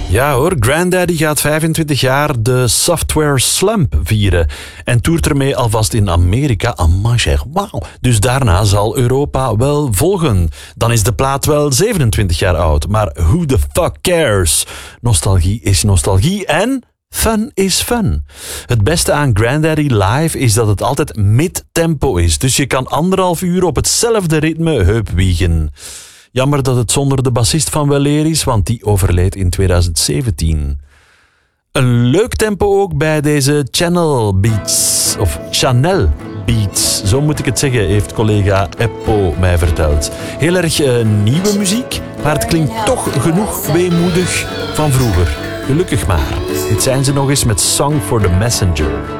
Ja hoor, Grandaddy gaat 25 jaar de Software Slump vieren en toert ermee alvast in Amerika. Amai zeg, wauw. Dus daarna zal Europa wel volgen. Dan is de plaat wel 27 jaar oud, maar who the fuck cares? Nostalgie is nostalgie en fun is fun. Het beste aan Grandaddy live is dat het altijd mid-tempo is, dus je kan 1,5 uur op hetzelfde ritme heupwiegen. Jammer dat het zonder de bassist van weleer is, want die overleed in 2017. Een leuk tempo ook bij deze Channel Beats, of Chanel Beats, zo moet ik het zeggen, heeft collega Eppo mij verteld. Heel erg nieuwe muziek, maar het klinkt toch genoeg weemoedig van vroeger. Gelukkig maar. Dit zijn ze nog eens met Song for the Messenger.